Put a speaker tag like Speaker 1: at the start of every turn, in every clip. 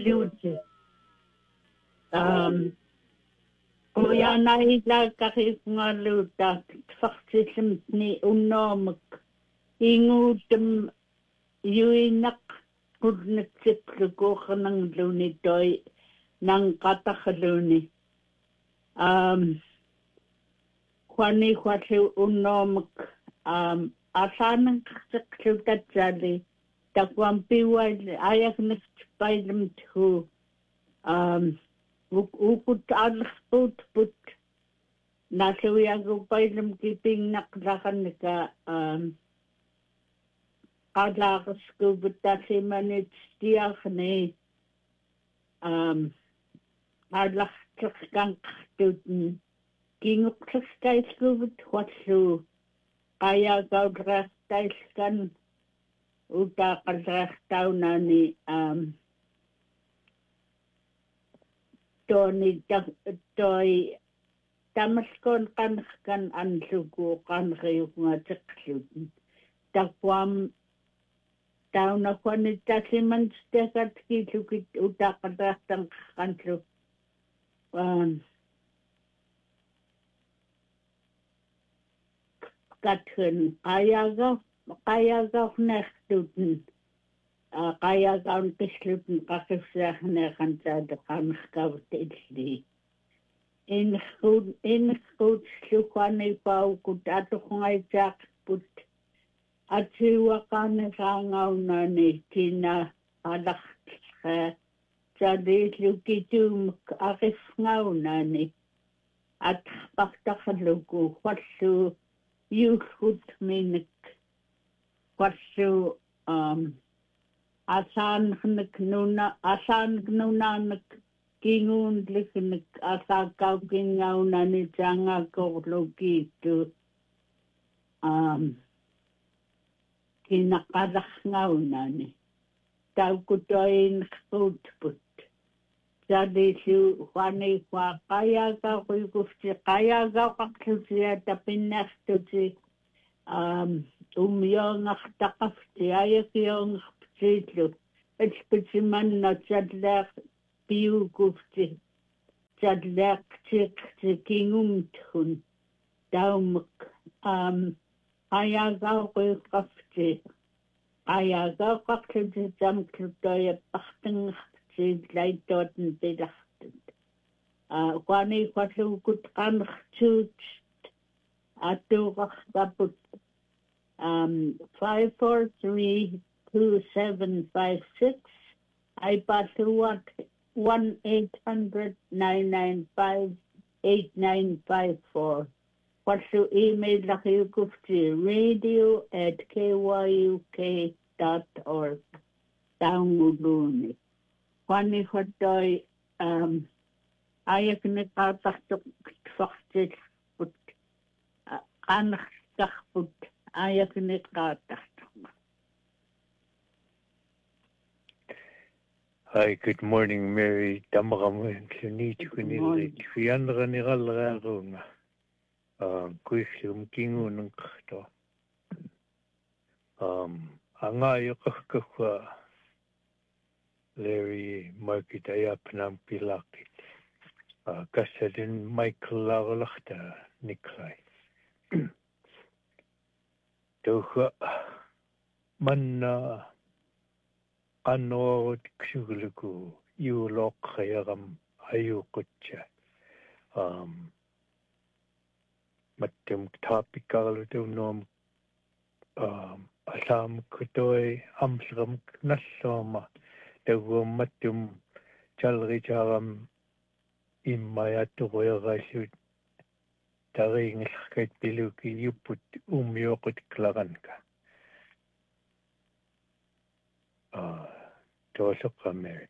Speaker 1: luute. Kuyana ila kakifngaluta faktisimni unnomak ingutum yuinak kudnitsiklukuhanang lunitoy ng katakhaluni. Kwani kwati unnomak asanang kaksiklutat takwampiwa ayak nagtipailam tu ukut alsput put nasawiyago pailam kiping naklakan ka kalakas ko butasi manit stiyak ni alak tsaskang kaktutin kinguk tsaskay ko butwatsu kaya gawdrastay kan uta kalrastaw na ni Tony toy tamaskon kan ansuko kan kayo nga tsaksut takwam taw na kwanita si manstekat kisukit uta kalrastang kansu katun kaya nestuten kaya gaun besluten kakifsachne kantsad kanskavtetsli in goed slukane pau kutato ngai jak put atiwa kan rangauna ni tina alak jadi lukitum akifngauna ni at paktakhaluku watsu yukhut minik watsu asan knuna nak kingun liknik asakaw kingaw na ni janga ko lokitu kinakadak ngaw na ni taw kutoin khutput jadi su wani kwa kaya ka kuykusti kaya ka kaklusiya tapinas tusi umyong aktakafti ayak yung Sitlo, especially na chadlak piu kufti, chadlak chik kingumtun, daumak, ayagaw ko kafti, ayagaw kakti jamklutoy paktang si laitotin pilaktin. Kwani kwatlukut kan chut, ato kakaput, 543 2756. I pass what 1-800-995-8954. What's your email? radio@kyuk.org. Download. Kwani hotoy ayak ni kataktok faktis put anak kakput ayak ni kataktok.
Speaker 2: Hi, good morning, Mary. Damagamu and Klinichu Kunili. Fiandra Nirala Runga. Quishum Kingu Nunkato. Angayo Kakakwa. Larry Market Ayapnam Pilakit. Kasadin Michael Lavalachta Nikolai. Doha Manna. Anod Xuglugu, you lock Hayagam Ayukutcha. Matum topical to nom Asam Kutoy, Amsram Nasoma, the Matum Chalricharam in Mayatu where I should Taring Skate Piluki, you put Yokut Klaranka. Also come Mary.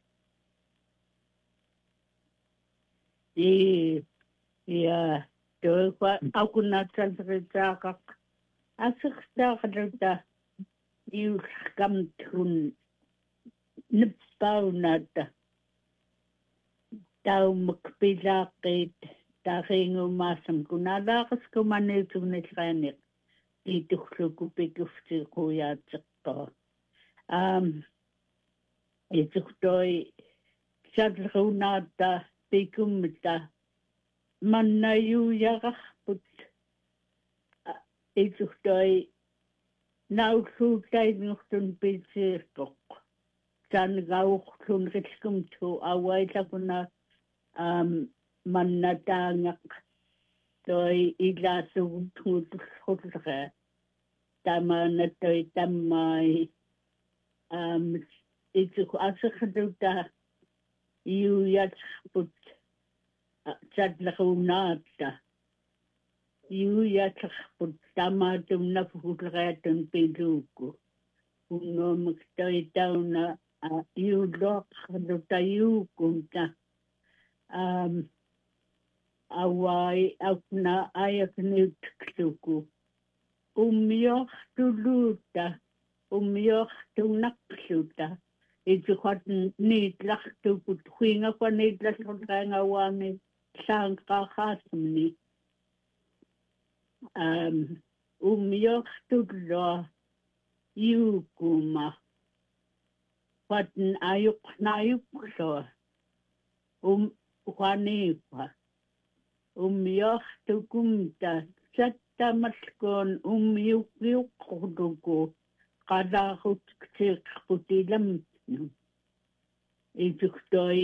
Speaker 1: Yeah, do what aku nak cerita kak. Asik dah kerja you come to nipau nada. Tahu mukpilakit taringu masam kunada kas kumane tunis kanik. Itu kupikufti kuya cekto. Itu toy sadrunaata pikumta mannayu yarahput ituhtoi naulluutainnurtun pitsiirpoq saangauqlun rilkumtu awailakuna mannataangaq toi ilaasugutullre tamanatoi tammai itu asakhaduta iuyatput sadrunaata iuyatput tamatum nafuhulreatun piluku unnomuktoi tauna iulloqluta yuukunta awai akna ayakniutkluku ummiortuluuta ummiortunaqluta ituqatn niitlaqtukut huingaqua niitlasqutqaangawaangi saanqaqaasmni ummiortullua yuukuma patn ayuqnaayuqlua huaniipa ummiortukumta sattamalkoon ummiuqiuqqluku qalaarutkiiqputilamnu ituktoi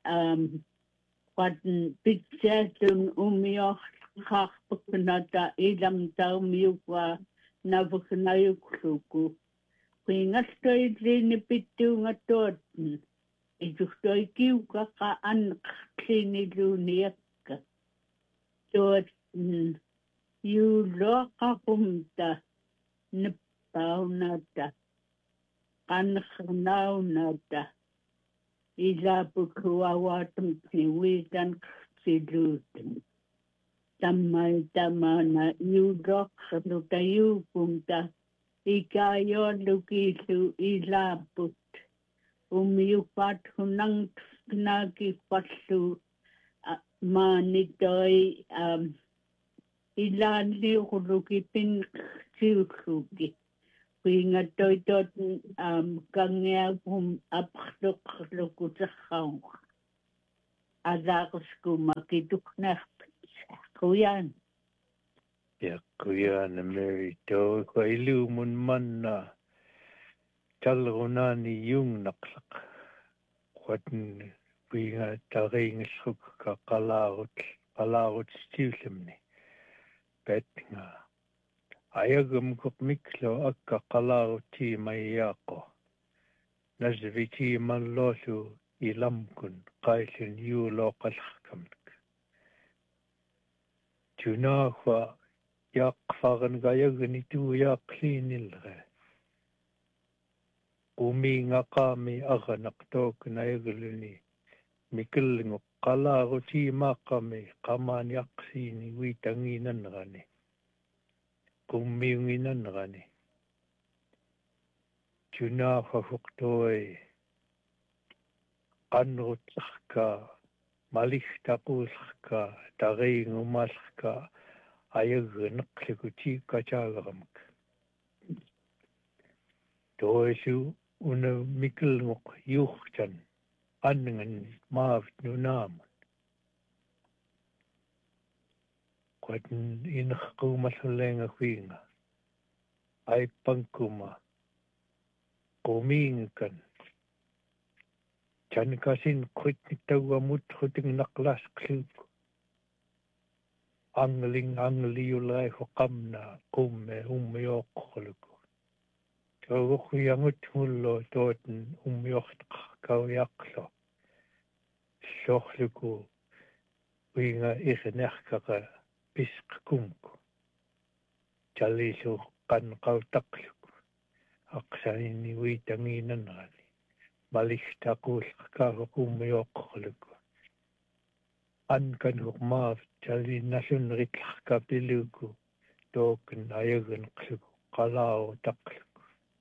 Speaker 1: patn pitsiatun ummiorqaarpuknata ilamtaummiuqa navuknayuqluku huingalloi liinipittuungatuatn ituktoi kiukaqa anqliiniluuniakka tuatn yuulluaqaqumta nippaunata qanqernaunata ilapukhuawaatumni wiitanqsiluutun tammai tamana yuulluaqerluta yuukumta ikaayollukiillu ilaaput ummiupaat hunangtnaakipallu maanitoi ilaanliuqluki pinqsiulluki huingattoitot kangiagum apqluqlukuterraunqa alaaqskuma kituknerpit kuyan
Speaker 2: ja kuyan Mary toi ko ilumun manna talrunani jungnaqlaq qatn huinga taringelluka qalaarut stiulemni petnga ayagum miklo akka qalaruti mayaqo nazviti mallolu ilamkun qailun yuuloqalqamk tunahwa yaqfagan gayagni tu yaqlinilre qami aghnaqtok nayagluni mikilngu qalaruti maqami qaman yaqsini witanginanrani kummiunginanrani tunahwa fuqtoi qanrutsarka malihtaquullerka tariingumallerka ayagneqlukuti kachaagaramk toisu una mikilnguq yuurtan anngan maavit nunaamun qatn inerquumallulenga huinga aipankuma qumiingan chankasin qutnittauamut qutingnaqlasqluuk angliulai huqamna qumme ummioqqluku toguqiangut mullo tootn ummiortqarkauyaqlo sorluku huinga irnerkaqa pisqkumku chalisu qanqautaqluku aqsanini witanginanrani malihtaquullerkaahu ummioqqluku ankan hurmaaf chalinallunritlarkapiluku tookn ayageneqluku qalaarutaqluku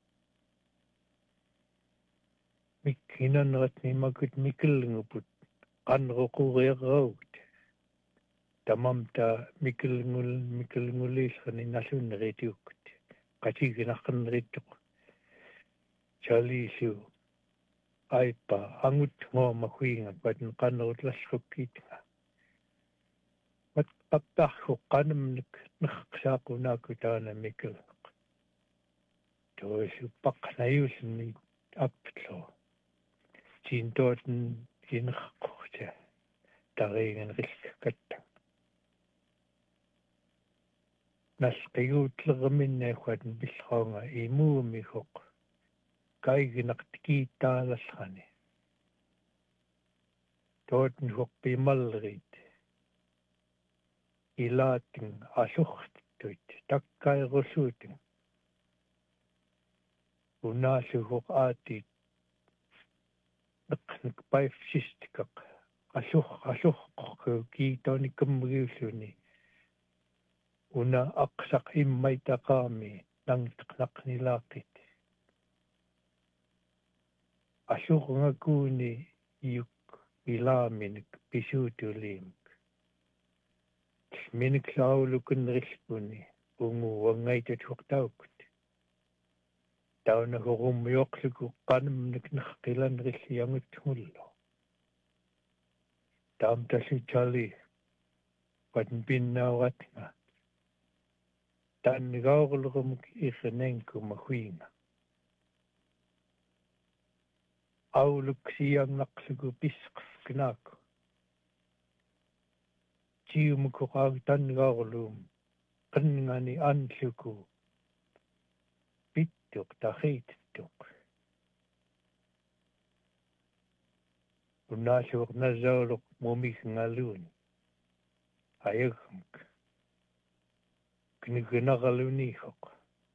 Speaker 2: mikkinanratni makut mikilnguput qanruquriarraut tamamta mikilngulillerni nallunneritiukut qatiginarnerituq chalisu aipa angut ngo mahuinga patin kanot lasukitnga mat paptahu kanam naksaakuna kutana mikil toisu paknayusni aptlo tintoten inqquja taringen riskatta nasqiyuutlerminna khuatn billronga imuumikuq kaiginaqtikiitaalallrani tootn huqpimallerit ilaatin alurtituit takkairusuutin unaalluhuq aatit neqnik paifsistikaq alluqqoq kiitonikkammigiulluni una aqsaq immaitaqaami nangteqnaqnilaaqit allurngakuni iuk ilaaminik pisuutuliimik miniksaulukun ungu wangaitat huqtaukut tauna hurummiorluku qanamnik nerqilanrilliangutngullo taamtallu chali patn pinnauratnga tannigaurlurumuk irnenku mahuinga auluk siangnaqluku pisqfknaaku tiumuku tannigaurlum qannngani anluku pittuq tahiittuq unaalluq nasauluq mumignaluun ayagmk knignaqaluniihoq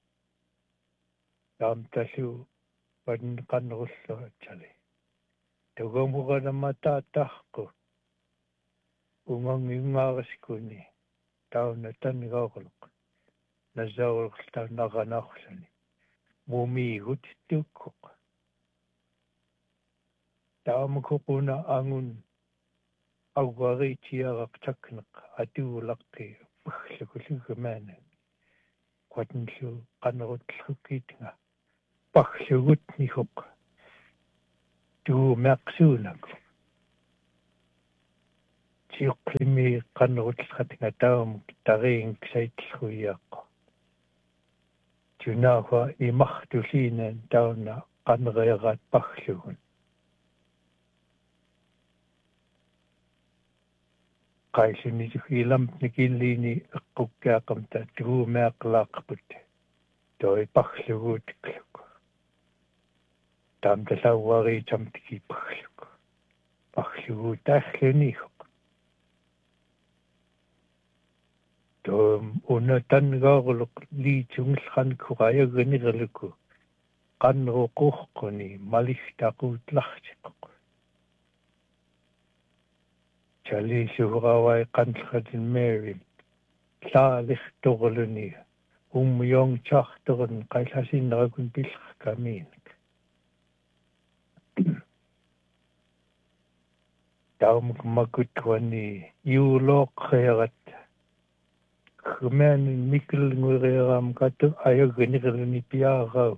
Speaker 2: taamtallu wan qanrullu chali tugomuganamataattaqqu ungangiungaariskunni tauna tannigaurluq nasauluq taunaqanarluni mumiigutittuukkuq taamakuquna angun augaritiaraq takneq atuulaqqi paglukullugumaana quatnlu qanrutlukkiitnga pagglugutnihuq tuumeaqsuunaku tiuqqlimi qanrutlqatnga taamuk tariinksaitllruiaqqu tunaawa imartuliinan tauna qanreeraat paglugun qaisuni ilamtnikilliini eqqukkaaqamta tuumeaqlaaqput toi pagluguutikluk taamtalauariitamtiki pagluk pagluguutaalluniihuq toom unatangaarluq liitungillqankuqayaganirluku qanruquqquni maligtaquutlartiqoq chaliisuhurawai qanlqatin Mary laalirtorluni ummuyongchartorun qaillasinnaqakun pillqkamiinik taumuk makutwani yuulooqqeerat khumaanin mikilngureeraam katu ayaganirluni piaarau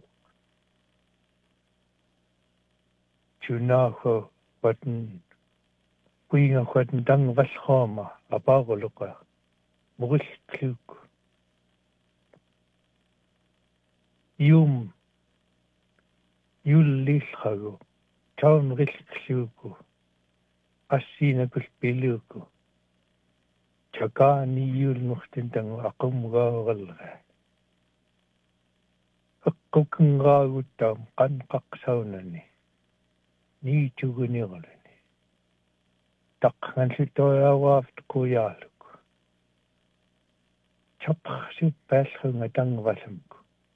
Speaker 2: tunaaho watn kuinga khuatn tangvallrooma apaaruluqa murillkluk yullillragu taunrillkluuku assiinakul piluuku chakaani yuulngurtintangu aqumgaaralra eqquknraaguttaam qanqaqsaunani niitugunirluni taqqanllutoiawaafт quyaalluk chapqsuppaalrunga tangvallamku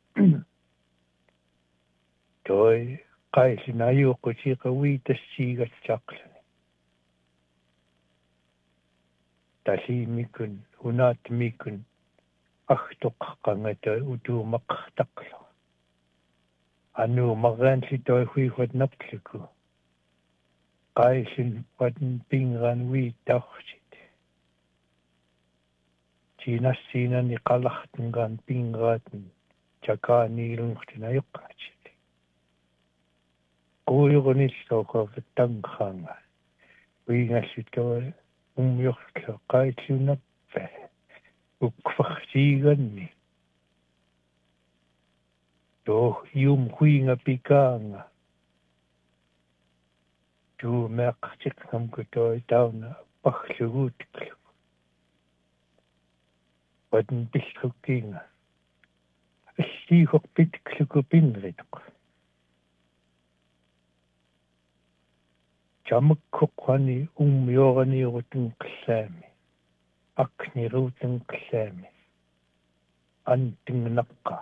Speaker 2: toi qaillinaayuuqqutiiqa viitassiigatsaaqluni taliimikun unaatmikun agtoqqangata utuumaqtaqlu anu marraanllutoi huihuat naptluku qaillun watn pingran viittaorsit tiinassiinani qalartengaan pingraaten chakaaniilungtin ayoqqaatsit quuyuqunilluuqavattanqaanga uingassutawa ummiortlu qaitsunappa ukfarsiiganni ium huinga pikaanga meaqartiqnamkutoi tauna parluguutiklu waten pillrukkiinga аллиихорпитклуку пинритоқ чамаккоққани уммиораниурутун қиллаами акнирутун қиллаами антингнаққа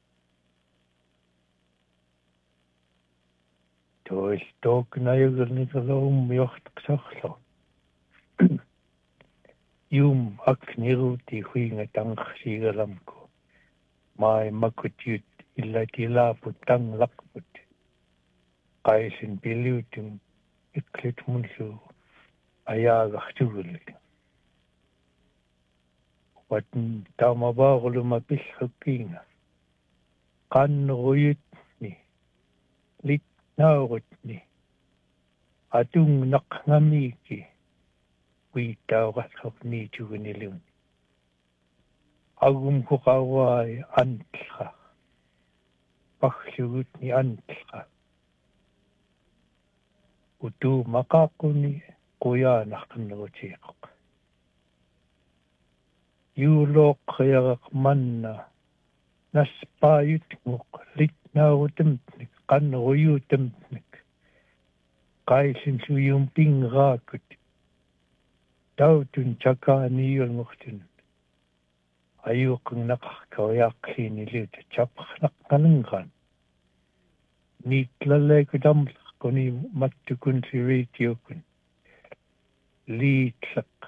Speaker 2: тойл тоокнаюгерникерло уммиортақсарло юм акнирути хуинга тангсигаламку май макутют иллатилаапут танглақпут қайсин пилиутин иклитмунсу аяагартугулли ватн тамабаагулума пиллуккиинга қаннеруютни литнаурутни атунгнақнгамиики уитаоқассорни тугунилун агум хукавай антха пахлугутни антха уту макакуни куяанахкнерутиеқоқ юлоққиарақ манна наспааютмоқ литнаарутэмтник қаннеруютэмтник қайсин суюм пинграакут таутун чакааниюлмортун аюуқнақаркариаақлиинилуут чаппарнаққананган ниитлаллаакутамлаққуни маттукун сивиитиукун лиитлақ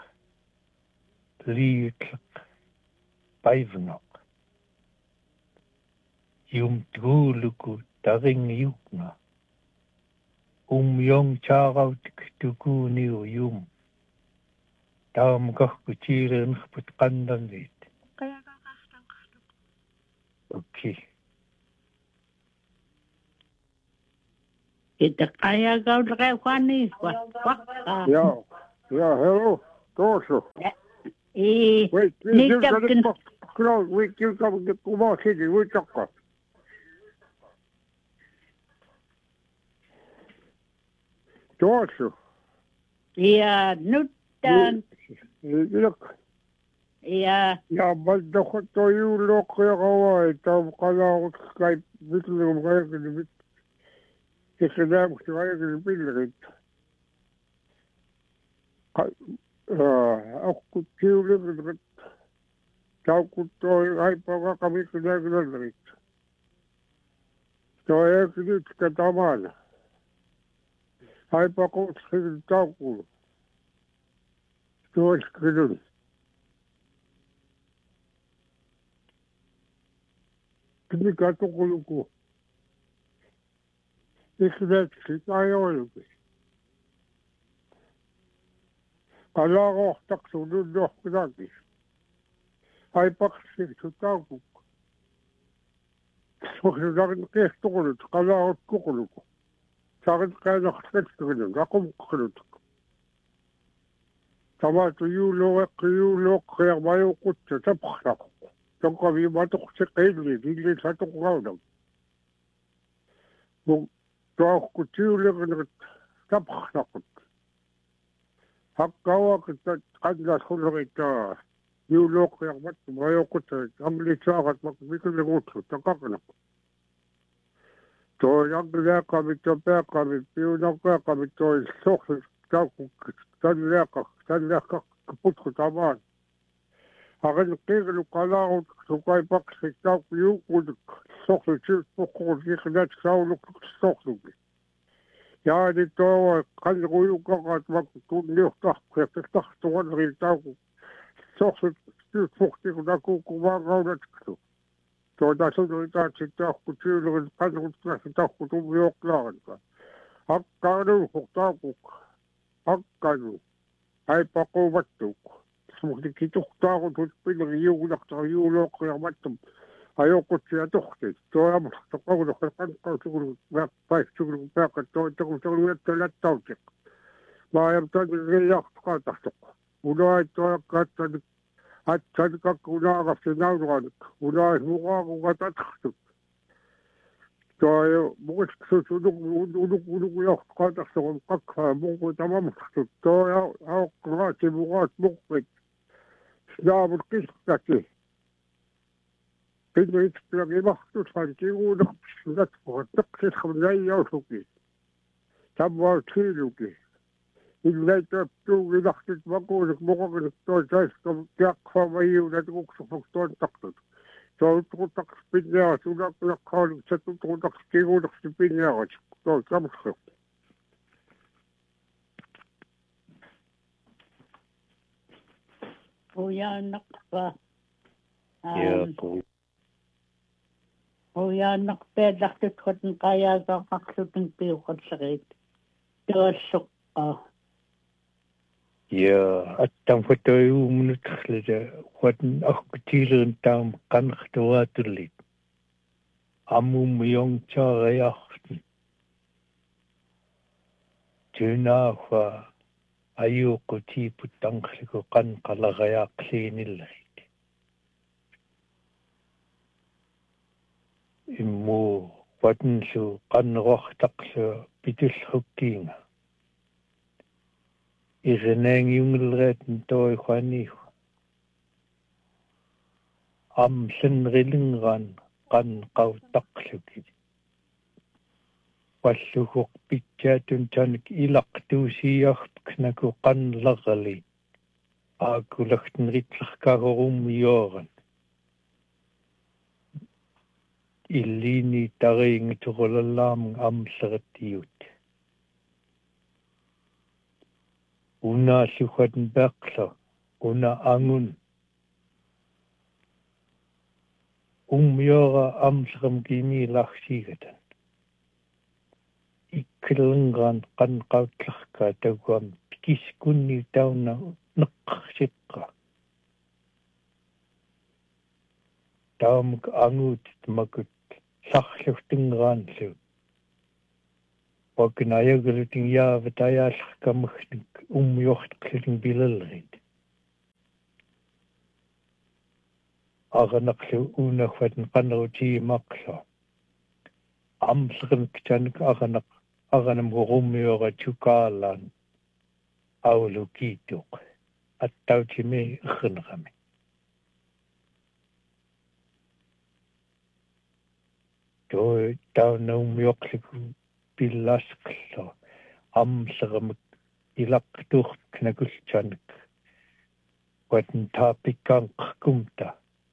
Speaker 2: пайвнақ юмтгуулуку тарингиукна умйонг чаараутик тукууниу юм таамгахку тиилернерпут қаннерлиит окей
Speaker 1: это қаягаулеқуани
Speaker 3: Ja, hello. Torso. Wait,
Speaker 1: ниттаккин
Speaker 3: Close, we can come to Kuma City, we talk. Torso.
Speaker 1: я нуттан
Speaker 3: Look,
Speaker 1: я
Speaker 3: but the hot to you look away, Tom Kala, Skype, little American. It's a damn to build it. Aku cium tahu tu, I pakai kami kena kena. Saya kini kata mana? I pakai sekali tahu. Tu sekali. Kini kata kuluku. Ikhlas kita orang. Kalau tak sudah dah lagi, I pakai tahu. Sudah kes tu kalau tu Sangat kaya kes tu aku kerut. Sama tu you lo kaya mayu kut tetap kerap. Jom kami batuk sekali di satu kau. Bu tu kuciu le tetap kerap. Hakkawa kita kanda sulit you lo kaya mat mayu kut ambil sangat makmikul lengut takkan. To yang dia kami coba kami piunak kami to sok tahu tanlek keput ketaman. Akan kira kalau sukai pak sekau piu kudu sok cip pokok dia kau luk sok luk. Ya di to kan kuyu kakat mak tu liuk tak tuan ri tahu sok cip pokok dia ku kau dah tu. So dah sudah kita kucing dengan kan kita kutu biok lah. Hak kanu huktaku, hak kanu. Hai pakai batu. Semua kita tahu tu pilih you nak tahu you lok yang macam. ajokutsia tohti toamus toqulu qanqausugulu paissugulu paaqat toqulu yattalattautik maayam tadrillaaqtaqatartoq unaai toaqattani atsadikakkunaaqarsinauruanik unaai muqaaqugatatqartuk toayo muqissusunuquluquluquyaqtaqatarsoqum qakkaa muqu tamamusartut toaya aoqqaati muqaat muqqit snaamut qisqati Pinit plagi mahtus hanki uudak sudat portaksis khamnai yausuki. Samwar tiluki. Illai taptugi lahtit makuudik mukakit toi saiskam kiakkaamayiunet uksufuktoon taktut. Toi tutaks pinjaa sudak lakkaalik satut tutaks kiuudaks pinjaa. Toi samsuk.
Speaker 1: Uyanaqpa.
Speaker 2: Ja,
Speaker 1: Uyanaqpeellaqtutqutun qayaaqaqarlutun piuqalleriit. Tuassukqa.
Speaker 2: ja, attam fotoyuumunuterlata watan akkutiilerin taam qanqtuaatullit. Ammummiongtaariartin. Tunaaffa ayuuqutiiput tanqliku qanqalarayaaqliinilleri. Immu watansu qanneruartaqlu pitullhukkiinga irenaangiungelreetin toihuanihu amllanrilingraan qanqautaqlukit walluhuq pitjaatun tanik ilaqtuusiiarpknaku qanlarli aakulagtenritlerkaagorummiooran illini tariingiturulallam amlertiut una suhatn baqla una angun ummiora amsram kimi lachsigatan ikkilngan qanqautlarka taguam pikiskunni tauna neqqsiqqa taamuk angut makut sarluftingraanlu waknayagulutin yaavatayaallerkamagnik ummiortqlutin bilalrit aranaqlu unahwatn qanrutiimaqla amslernktanik aranam hurummiora tukaalaan aulukituq attautimi irnrami toi taunaumiorliku pillasqlo amseramak ilaqtuurtnakulchanik watn taapikkaanqkumta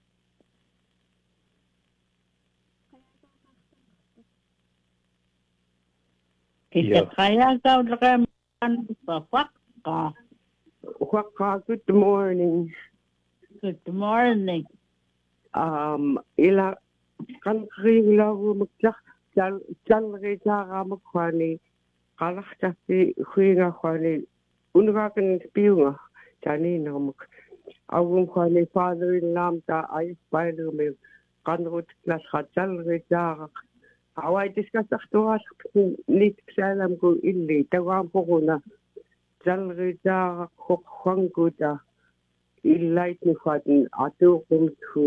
Speaker 4: Good morning.
Speaker 1: Good morning.
Speaker 4: Ila kanqriilagu makja jalriitaaraamakwani qalaqtappi huingakwani unugaakan piunga taniinermuk agumkwani father-in-law ta aispailume qanrut klasqa jalriitaaraq awai diskasartuaarq nitkaalamku illi taguampoguna jalriitaaraq huanguta illaitnifatn atuuqumthu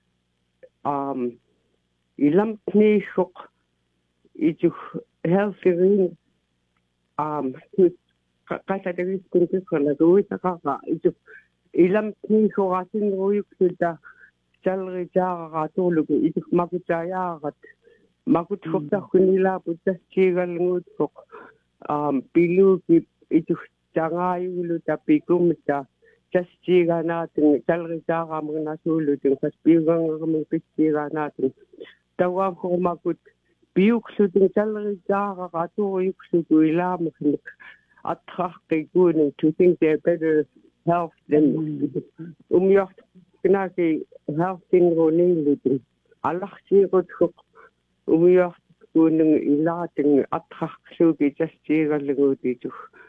Speaker 4: ilamtniissuq itu healthy qasatagiskun tikkerna tuitaqaqa itu ilamtniissuqatinruuyuksuta jalritaaqaqa tuulugu itu makutaayaaqat makutfurtarkunilaaput tassiigalnguutsoq piluuki itu tangaayugulu tapikumta tassiiganaatin jalritaaqaamernasuulutin qaspiugangermi pissiiganaatin tawaamformakut piuksutin jalritaaqaqa tuuyuksutu ilaamaqnik attraqqikuunin to think they're better health than umyort knaki healthinruuniillutin allarsiiqutsuq umyort kuunung ilaatin attraqqsuuki tassiigalluguutitu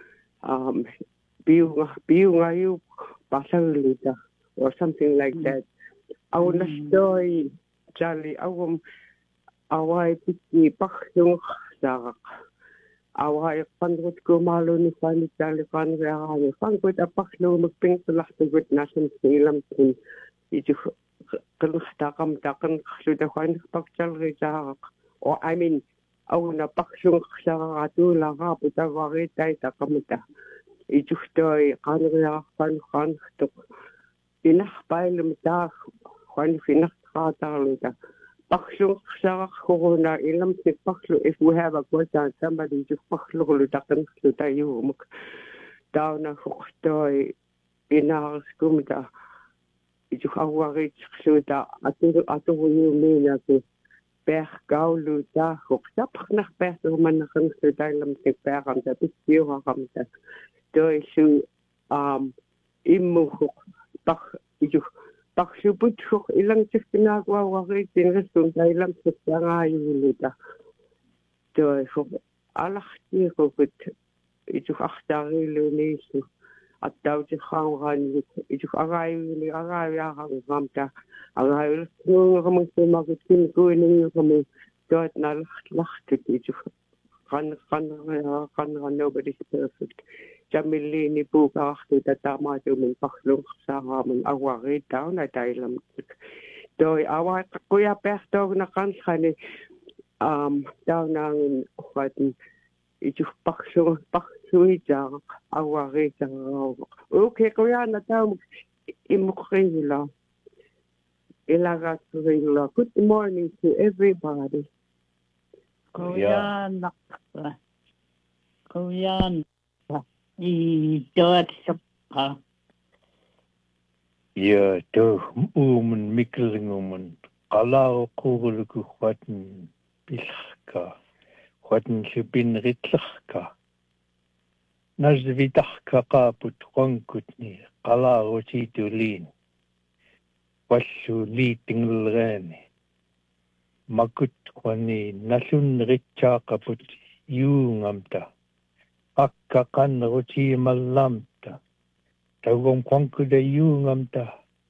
Speaker 4: piungayu pasagluta or something like that. Our story Charlie awam awai piki pakhlung sarak awai pandrut ko malo ni fani Charlie fan reani fan ko ta pakhlung magping tulah tugut nasan silam tin itu kan takam takan sudah fan pak Charlie sarak or I mean awna pakhlung sarak tu laga puta wari tai takamta itu stoi kan rea fan tuk inah pailum ta fan finah Luta. Paklu sarak corona ilam si paklu if we have a question somebody to paklu luta kan luta yumuk down a hokstoi in our skumta itu awari luta atu yu mina ku per gau luta hoksta paknah per man kan luta ilam si per am ta pisio am ta doi su imu hok pak itu Paksubut hok ilang ginagawa wari tinresung sa ilang ngayon to hok alakti hokut ito aktari lunisu at daw ti khangan ito aray ang ramta aray nung kamang sumagot kunin kami dot na lakhti ito kan nobody's perfect Jamili ni buka waktu tatama tu pakhlung sama awari tau na Thailand. Doi awak kuya pesto na kan khani tau nang khatin itu pakhlung jang awari jang. Okay kuya na tau imukhrila. Ilaga kurila. Good morning to everybody.
Speaker 1: Kuya nakka. Kuya Dort sapa.
Speaker 2: Ja, to mikkelingumun qalaa quguluku khwatn bilkhka khwatn sibin ritlkhka nazvidahka qaaput qankutni qalaa utitulin wallu liitinglreani makut khwani nalun ritchaaqaput yuungamta akka qanruti mallamta tawgum qankuda yuungamta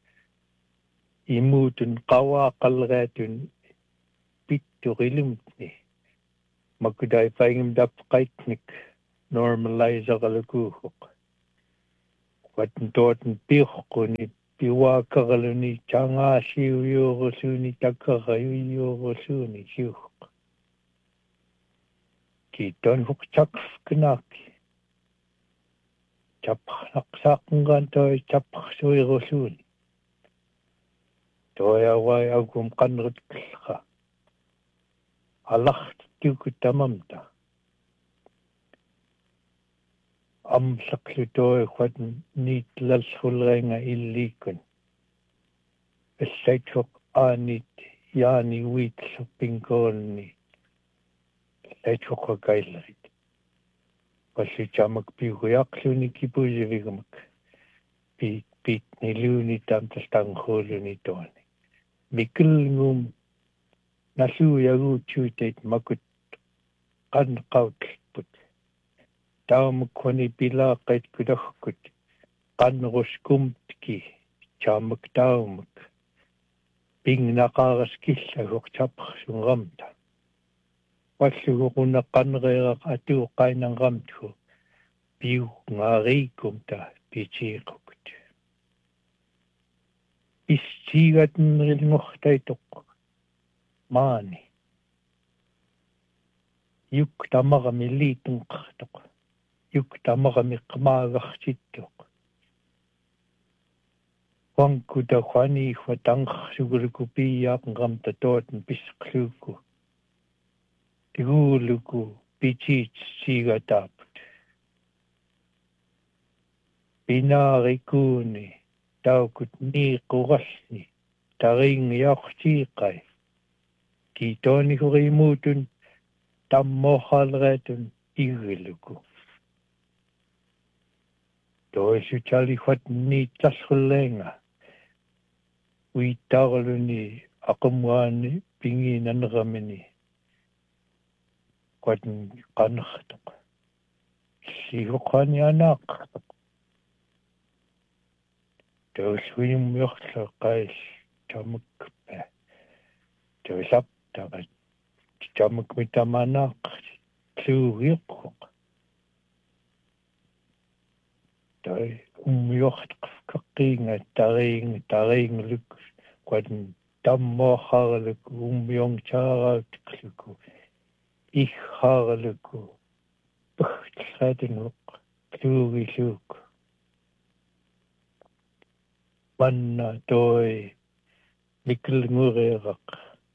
Speaker 2: imutun qawaqalgaatun pitturilumtni makudai faingim dap qaitnik normalisergalukuuq watn torten pirquni piwaakaraluni changaasiuyuurusuni takkarayuyuurusuni siuq Kiton huk chakfknaki. Chapnaqsaqngan toi chapsuirusuni. Toi awai agum qanrut klqa. Alaht tukutamamta. Amsaqlu toi khwatn niitlalsulrenga illikun. Essaituk aanit yaani wiitlu pinkoonni. Leichuqa kaillarit. Passi chamak pihuaqluni kipusivigamak. Piit niluni tamtastangkhuluni toani. Mikilngum nasuyaguutuitait makut qanqautlput. Taumakwani pilaqait kudahkut. Qanruskumtki chamak taumak. Pingnaqaras killa huqchapqsungamta. Walluquna qanreeraq atuu qainanqamtku piu ngariikumta pichiiqukut issiigatnrilngortaituq maani yuk tamarami liitunqartuq yuk tamarami qmaagartittuq wankuta khwani khwatanqsuguluku piyaaqnqamta tootan pisqluuku Tiguluku pichit sigataput. Pinarikuni taukut ni qurasni taring yaqtiqai. Kitoni hurimutun tammohalretun iguluku. Toisu chali khwat ni taskhullenga. Uitarluni aqumwani pinginanramini. Qatn qanxtuq sihuqani anaqtuq tawswim yoxtla qais tamukpa Tuisap takat jamak mitamanak kluugiuqqu. Tai ummiort qafqaqiinga tariingluk quan tammoharluk ummiong chaarautiqluku ihharluku puhtradinuk kluugiluk manna toi miklnguriaq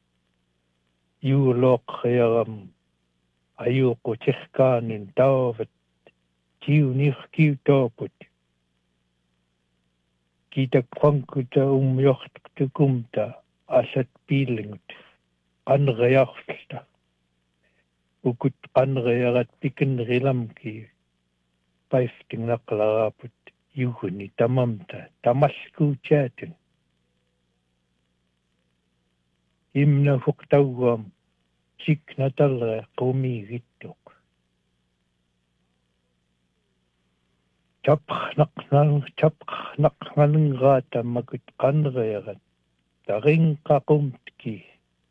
Speaker 2: juuloqriaram ayuqutihkaanin taavat tiunirkiutooput kitakwankuta ummiortukumta asat piilingut qanriarlta ukut qanriarat pikinrilamki paiftingnaqlaraaput yuguni tamamta tamalkuutiatun imna fuqtauam siknatalre qumigittuq chapqnaqnangaata makut qanriarat tarinqaqumtki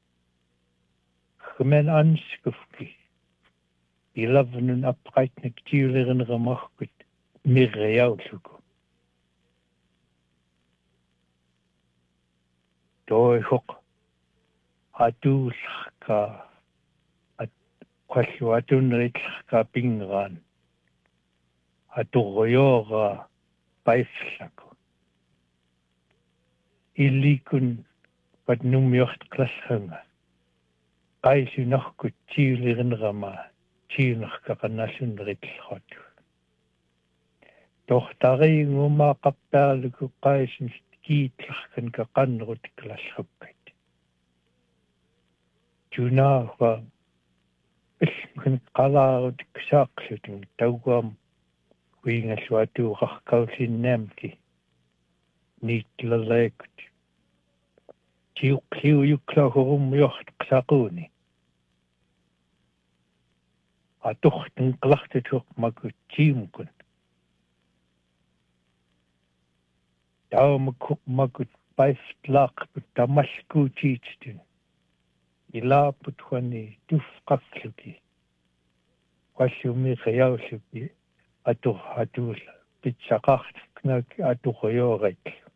Speaker 2: khmen anskufki ilavnun apqaitnik tiulirinramarkut mirriaulluku toihoq atuullarka qallu atunritllarka pingraan aturriora paiflaku illikun patnummiortqlassunga qaisunarkut tiulirinrama tiunerkaqannallunritlleratu tohtariinguma qappaaluku qaisun kiitlarkan kaqannerut klallerukkat tunaava ilmkan qalaarut saaqlutun tauam kuingalluatuuqarkaullinnaamki niitlalleekut tiuqliuyuklaahurummiortqsaquuni atortun qlartutuq makut tiimkun taumakuk makut paiflaaqput tamalkuutiititun ilaaput huani tufqakkluki qallumi qiaulluki atuulla pitsaqartuknak aturrioriklu